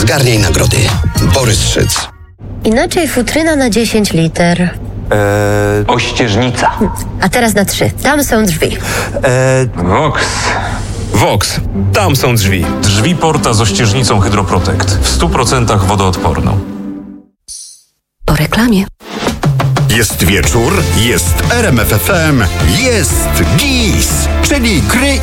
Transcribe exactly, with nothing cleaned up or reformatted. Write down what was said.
Zgarniaj nagrody. Borys Szyc. Inaczej futryna na dziesięć liter. Eee, Ościeżnica. A teraz na trzy. Tam są drzwi. eee, Vox. Vox. Tam są drzwi. Drzwi Porta z ościeżnicą Hydroprotect. W stu procentach wodoodporną. Po reklamie. Jest wieczór, jest R M F F M, jest GIS, czyli gry